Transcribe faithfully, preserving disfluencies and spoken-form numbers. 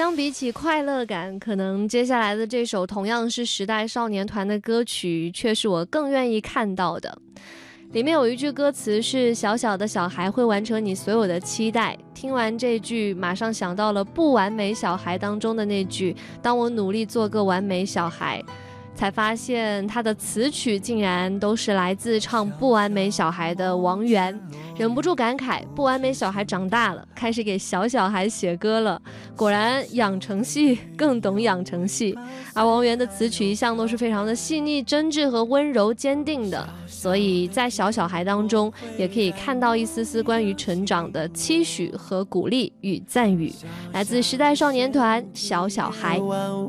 相比起快乐感，可能接下来的这首同样是时代少年团的歌曲，却是我更愿意看到的。里面有一句歌词是小小的小孩会完成你所有的期待，听完这句马上想到了不完美小孩当中的那句当我努力做个完美小孩，才发现他的词曲竟然都是来自唱不完美小孩的王源，忍不住感慨不完美小孩长大了，开始给小小孩写歌了，果然养成系更懂养成系。而王源的词曲一向都是非常的细腻真挚和温柔坚定的，所以在小小孩当中也可以看到一丝丝关于成长的期许和鼓励与赞誉。来自时代少年团小小孩。